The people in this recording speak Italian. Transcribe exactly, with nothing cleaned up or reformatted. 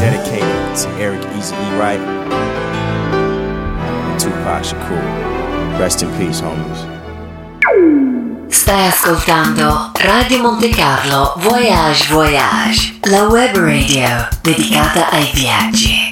dedicated to Eric Easy E. Wright and Tupac Shakur. Rest in peace, homies. Stai ascoltando Radio Monte Carlo Voyage Voyage, la web radio dedicata ai viaggi.